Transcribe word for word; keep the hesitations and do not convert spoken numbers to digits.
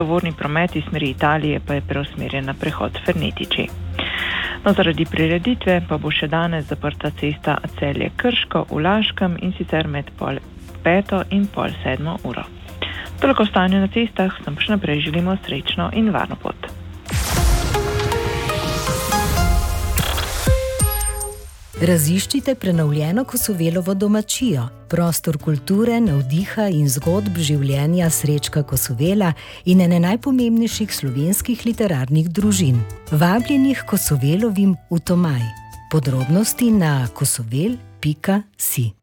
Tovorni promet iz smeri Italije pa je preusmerjen na prehod Fernetiči. No, zaradi prireditve pa bo še danes zaprta cesta Celje-Krško v Laškem in sicer med pol peto in pol sedmo uro. Toliko o stanju na cestah, nam pa še naprej želimo srečno in varno pot. Raziščite prenovljeno Kosovelovo domačijo, prostor kulture, navdiha in zgodb življenja Srečka Kosovela in ene najpomembnejših slovenskih literarnih družin. Vabljenih Kosovelovim v Tomaj. Podrobnosti na kosovel pika si.